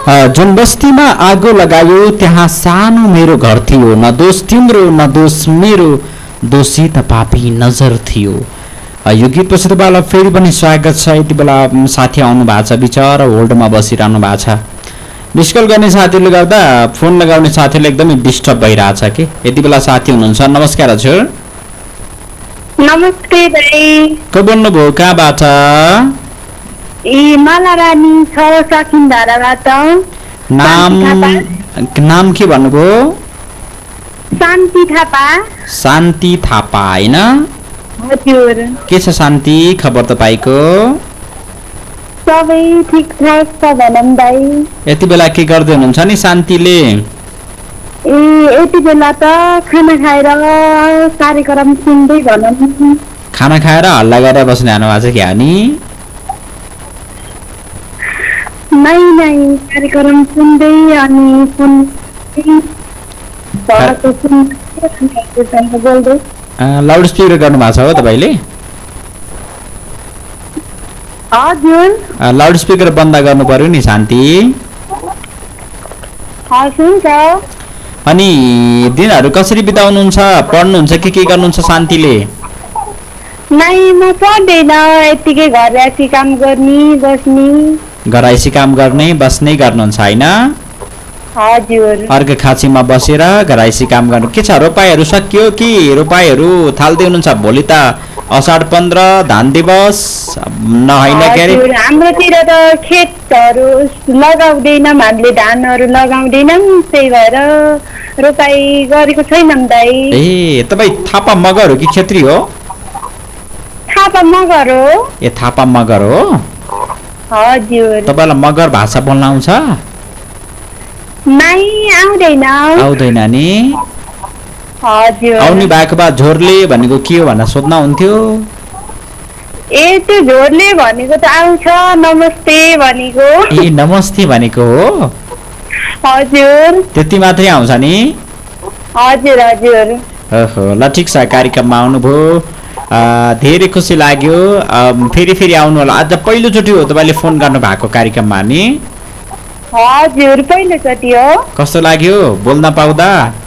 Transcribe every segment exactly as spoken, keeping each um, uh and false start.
जुन बस्तीमा आगो लगायो त्यहाँ सानो मेरो घर थियो, न दोष तिम्रो न दोष मेरो, दोषी त पापी नजर थियो। यो गीत पछि तपाईँलाई फेरि पनि स्वागत छ। यति बेला साथी आउनु भएको छ, बिचरा होल्डमा बसिरहनु भएको छ। मिस कल गर्ने साथीले गर्दा फोन लगाउने साथीले एकदमै डिस्टर्ब भइरहेछ कि। यति बेला साथी हुनुहुन्छ, नमस्कार हजुर। नमस्ते दाइ। को बोल्नुभयो, कहाँबाट? ए माला रानी छ सखिन्धाराबाट। नाम नाम के भन्नुभयो? शान्ति थापा। शान्ति थापा हैन? हजुर। के छ शान्ति, खबर तपाईको? सबै ठिकठाक छ भनौँ दाइ। यति बेला के गर्दै हुनुहुन्छ नि शान्तिले? ए यति बेला त खाना खाएर कार्यक्रम सुन्दै भनौँ। खाना खाएर हल्ला गरेर बस्ने हानु भएको छ क्या नि? नै नै कार्यक्रम सुन्दै अनि फोन बोल्दै। लाउड स्पिकर गर्नु भएको छ हो तपाईँले? हजुर। लाउड स्पिकर बन्द गर्नु पर्यो नि शान्ति। हुन्छ। अनि दिनहरू कसरी बिताउनुहुन्छ, पढ्नुहुन्छ कि के गर्नुहुन्छ शान्तिले? नै म पढ्दैन, यतिकै घर आइसी काम गर्ने बस्ने। घर आइसी काम गर्ने बस्ने गर्नुहुन्छ हैन? हजुर। अर्को खाँचीमा बसेर घर आइसी काम गर्नु। के छ रोपाइहरू सकियो कि रोपाइहरू थाल्दै हुनुहुन्छ? भोलि त असाढ पन्ध्र धान दिवस नहैन के अरे? हाम्रोतिर त खेतहरू लगाउँदैनौँ, हामीले धानहरू लगाउँदैनौँ, त्यही भएर रोपाइ गरेको छैनौँ दाइ। ए तपाईँ थापा मगर हो कि क्षेत्री हो? थापा मगर हो। ए थापा मगर हो? हजुर। तपाईँलाई मगर भाषा बोल्न आउँछ? नै आउँदैन। आउँदैन नि? हजुर। आउने भएको भए झोरले भनेको के हो भनेर सोध्न हुन्थ्यो। ए त्यो झोरले भनेको त आउँछ, नमस्ते भनेको। ए नमस्ते भनेको हो? हजुर। त्यति मात्रै आउँछ नि? हजुर हजुर। ओहो ल ठिक छ, कार्यक्रममा आउनुभयो, धेरै खुसी लाग्यो। फेरि फेरि आउनु होला। आज पहिलोचोटि हो तपाईँले फोन गर्नु भएको कार्यक्रममा नि? हजुर पहिलोचोटि हो। कस्तो लाग्यो बोल्न पाउँदा?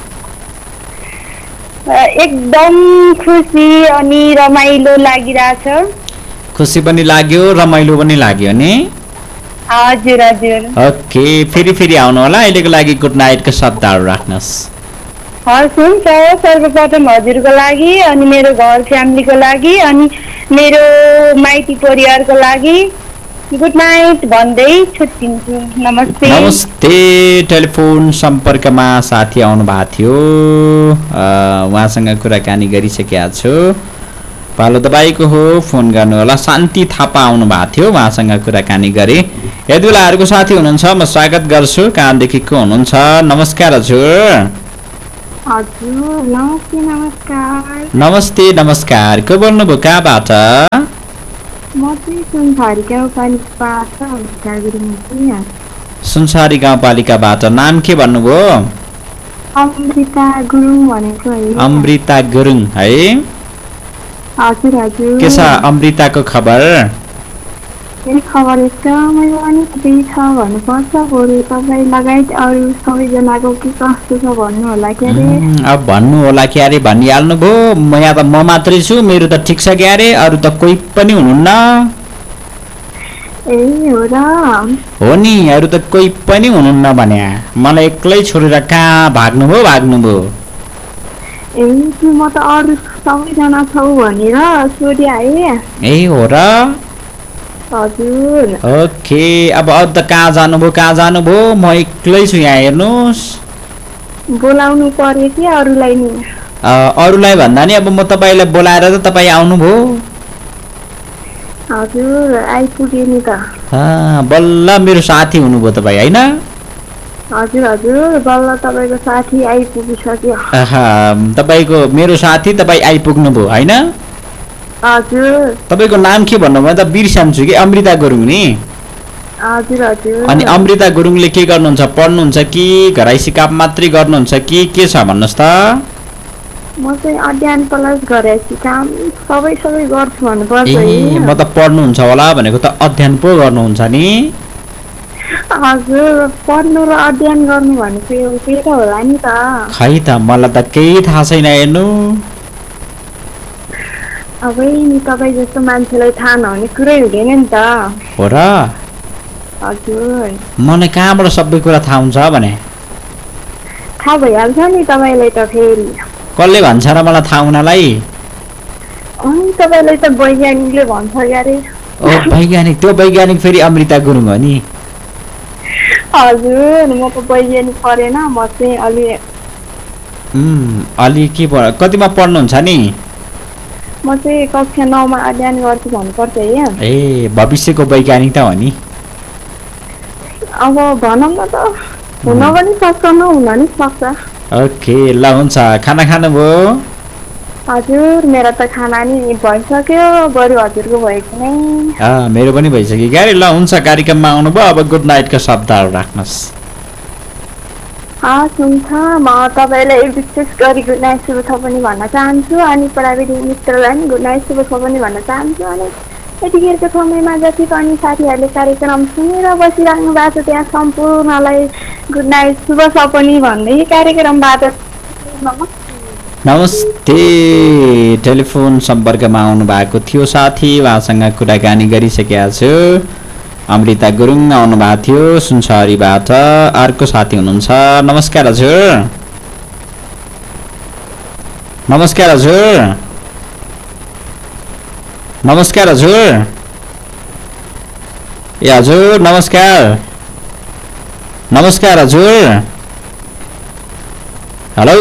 एकदम खुसी अनि रमाइलो लागिरहेछ। खुसी पनि लाग्यो, रमाइलो पनि लाग्यो नि? हजुर हजुर। ओके फेरि फेरि आउनु होला। अहिलेको लागि गुड नाइटको शब्दहरू राख्नुहोस्। हस् हुन्छ। सर्वप्रथम हजुरको लागि अनि मेरो घर फ्यामिलीको लागि अनि मेरो माइती परिवारको लागि गुड नाइट भन्दै छुट्टिन्छु। नमस्ते। नमस्ते। टेलिफोन सम्पर्कमा साथी आउनु भएको थियो, उहाँसँग कुराकानी गरिसकेका छु। पालो तपाईँको हो, फोन गर्नु होला। शान्ति थापा आउनु भएको थियो, उहाँसँग कुराकानी गरे। यदि बेलाहरूको साथी हुनुहुन्छ म स्वागत गर्छु। कहाँदेखि को हुनुहुन्छ? नमस्कार हजुर। हजुर नमस्ते। नमस्कार। नमस्ते नमस्कार। को बोल्नुभयो, कहाँबाट? म चाहिँ सुनसारी गाउँपालिकाबाट अमृता गुरुङ। सुनसारी गाउँपालिकाबाट। नाम के भन्नुभयो? अमृता गुरुङ भनेको है। अमृता गुरुङ है? हजुर हजुर। के छ अमृताको खबर? मेरो खबर एकदमै पनि ठिकै छ भन्नुपर्छ। बरु तपाईँ लगायत अरू सबैजनाको के कस्तो छ भन्नु होला के अरे? अब भन्नु होला के अरे भनिहाल्नुभयो। म यहाँ त म मात्रै छु, मेरो त ठिक छ के अरे, अरू त कोही पनि हुनुहुन्न। ए हो र? हो नि, अरू त कोही पनि हुनुहुन्न भने मलाई एक्लै छोडेर कहाँ भाग्नुभयो भाग्नुभयो? ए त्यो म त अरू सबैजना छौ भनेर सोधे है। ए हो र? हजुर। ओके अब अरू त कहाँ जानुभयो कहाँ जानुभयो? म एक्लै छु यहाँ, हेर्नुहोस्। बोलाउनु पर्यो कि अरूलाई नि? अरूलाई भन्दा नि अब म तपाईँलाई बोलाएर त तपाईँ आउनुभयो। हजुर आइपुगेँ नि त। बल्ल मेरो साथी हुनुभयो तपाईँ होइन? हजुर हजुर बल्ल तपाईँको साथी आइपुगिसक्यो। तपाईँको मेरो साथी तपाईँ आइपुग्नुभयो होइन? हजुर। तपाईँको नाम के भन्नुभयो त? बिर्सन्छु कि। अमृता गुरुङ नि? हजुर हजुर। अनि अमृता गुरुङले के गर्नुहुन्छ? पढ्नुहुन्छ कि घराइसी काम मात्रै गर्नुहुन्छ कि के छ भन्नुहोस् त? म चाहिँ अध्ययन प्लस घराइसी काम सबै सबै गर्छु भन्नुपर्छ। ए म त पढ्नुहुन्छ होला भनेको त अध्ययन पो गर्नुहुन्छ नि? हजुर पढ्नु र अध्ययन गर्नु भनेको यो के त होला नि त खै त मलाई त केही थाहा छैन हेर्नु। अब नि तपाईँ जस्तो मान्छेलाई थाहा नहुने कुरै हुँदैन नि त। हो र? हजुर मलाई कहाँबाट सबै कुरा थाहा हुन्छ भने? थाहा भइहाल्छ नि तपाईँलाई त फेरि। कसले भन्छ र मलाई थाहा हुनलाई? अनि तपाईँलाई त वैज्ञानिकले भन्छ क्यारे। ओ वैज्ञानिक, त्यो वैज्ञानिक फेरि अमृता गुरुङ हो नि? हजुर म त वैज्ञानिक परेन, म चाहिँ अलि अलि के पढ कतिमा पढ्नुहुन्छ नि? म चाहिँ कक्षा नौमा अध्ययन गर्छु भन्नुपर्छ है। ए भविष्यको वैज्ञानिक त हो नि? अब भनौँ न त, हुन पनि सक्छ नहुन नि सक्छ। ओके ल हुन्छ। खाना खानुभयो? हजुर मेरो त खाना नि भइसक्यो, बरु हजुरको भएको नै। अँ मेरो पनि भइसक्यो क्यारे। ल हुन्छ, कार्यक्रममा आउनुभयो, अब गुड नाइटको शब्दहरू राख्नुहोस्। हस् हुन्छ, म तपाईँलाई विशेष गरी गुड नाइट शुभ छ पनि भन्न चाहन्छु, अनि प्राविधिक मित्रलाई पनि गुड नाइट शुभ छ पनि भन्न चाहन्छु। अनि यतिखेरको समयमा जति पनि साथीहरूले कार्यक्रम सुनेर बसिराख्नु भएको छ त्यहाँ सम्पूर्णलाई गुड नाइट शुभ छ पनि भन्दै कार्यक्रमबाट नमस्ते। टेलिफोन सम्पर्कमा आउनु भएको थियो साथी, उहाँसँग कुराकानी गरिसकेका छु। अमृता गुरुङ आउनु भएको थियो सुनसरीबाट। अर्को साथी हुनुहुन्छ। नमस्कार हजुर। नमस्कार हजुर। नमस्कार हजुर। ए हजुर नमस्कार। नमस्कार हजुर। हेलो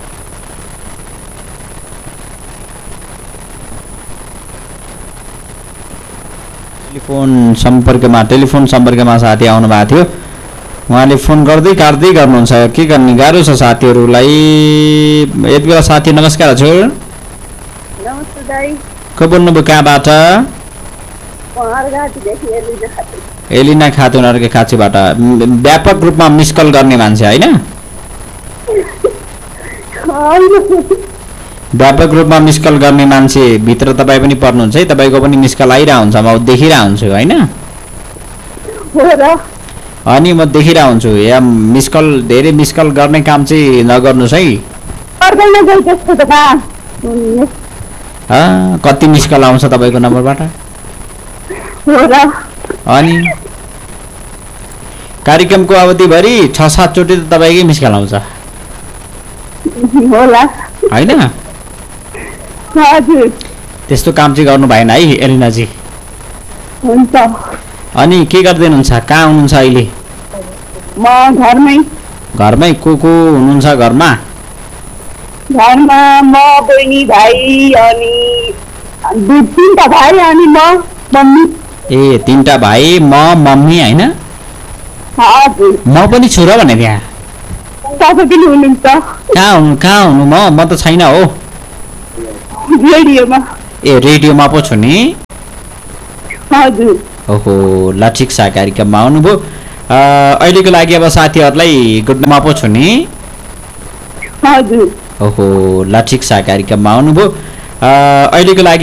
टेलिफोन सम्पर्कमा टेलिफोन सम्पर्कमा साथी आउनु भएको थियो। उहाँले फोन गर्दै काट्दै गर्नुहुन्छ, के गर्ने गाह्रो छ साथीहरूलाई। यति बेला साथी नमस्कार हजुर। नमस्ते दाइ। को बोल्नुभयो कहाँबाट? एलिना खातुन अर्के खाँचीबाट। व्यापक रूपमा मिस कल गर्ने मान्छे होइन? व्यापक रूपमा मिस कल गर्ने मान्छे भित्र तपाईँ पनि पर्नुहुन्छ है। तपाईँको पनि मिस कल आइरहेको हुन्छ, म देखिरहेको हुन्छु होइन? अनि म देखिरहेको हुन्छु। या मिस कल धेरै मिस कल गर्ने काम चाहिँ नगर्नुहोस् है। कति मिस कल आउँछ तपाईँको नम्बरबाट? अनि कार्यक्रमको अवधिभरि छ सातचोटि त तपाईँकै मिस कल आउँछ होइन? त्यस्तो काम चाहिँ गर्नु भएन है एलिनाजी। हुन्छ। अनि के गर्दै हुनुहुन्छ? कहाँ हुनुहुन्छ अहिले? म घरमै। घरमै? को को हुनुहुन्छ घरमा? घरमा म, बहिनी, भाइ अनि तिनवटा भाइ अनि म मम्मी। ए तिनवटा भाइ, म मम्मी होइन? हजुर। म पनि छु र भने त्यहाँ? तपाईँ पनि हुनुहुन्छ? कहाँ हुनु कहाँ हुनु म म त छैन हो। रेडियोमा। ए रेडियोमा पो छु नि? हजुर। ओहो ल ठिक छ, कार्यक्रममा आउनुभयो। अहिलेको लागि अब साथीहरूलाई गुड नाइटमा पो छु नि? हजुर। ओहो ल ठिक छ, कार्यक्रममा आउनुभयो। अहिलेको लागि